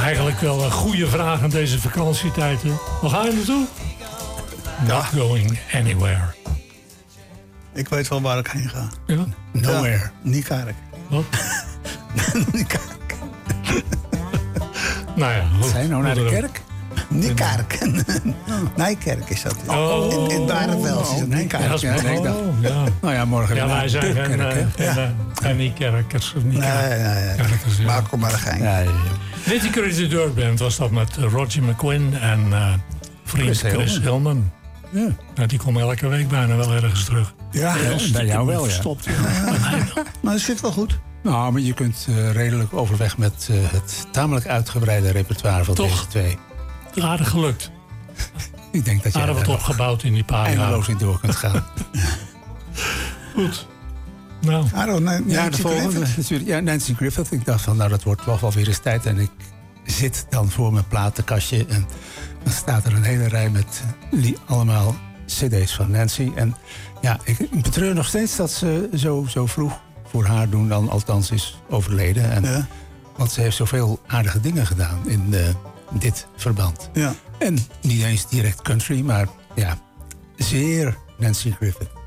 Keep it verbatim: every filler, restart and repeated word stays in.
Eigenlijk wel een goede vraag aan deze vakantietijd. Hè? Waar ga je naartoe? Ja. Not going anywhere. Ik weet wel waar ik heen ga. Ja? Nowhere. Ja, Niekerk. Wat? Niekerk. Nou ja, goed. Zijn nou naar de kerk? Niekerk. Nijkerk is dat. Oh. In, in Barendveld is het Ja, Niekerk. dat is Ja, nee, ik dacht- oh, ja. Nou ja, morgen Ja, naar wij zijn de geen, kerk, hè? eh, geen, eh, geen niet-kerkers. of niet Nee, nee, nee. kerkers, ja. Maak er maar een gein. Ja, ja, ja. Nitty Gritty Dirt Band was dat met eh, Roger McGuinn en eh, vriend Chris Chris Hillman. Ja. Nou, die komt elke week bijna wel ergens terug. Ja, Bij jou wel, ja. Stopt. maar dat zit wel goed. Nou, maar je kunt uh, redelijk overweg met uh, het tamelijk uitgebreide repertoire van Toch? deze twee. Aardig gelukt. Ik denk dat je Aardig wat er opgebouwd in die paar jaar. eindeloos in door kunt gaan. Goed. Nou, Aaron, nee, Ja, de Nancy volgende Griffith. natuurlijk. Ja, Nancy Griffith. Ik dacht van, nou, dat wordt toch wel weer eens tijd. En ik zit dan voor mijn platenkastje. En dan staat er een hele rij met die allemaal cd's van Nancy. En ja, ik betreur nog steeds dat ze zo, zo vroeg voor haar doen dan althans is overleden. En, Ja. Want ze heeft zoveel aardige dingen gedaan in uh, dit verband. Ja. En niet eens direct country, maar ja, zeer Nancy Griffith.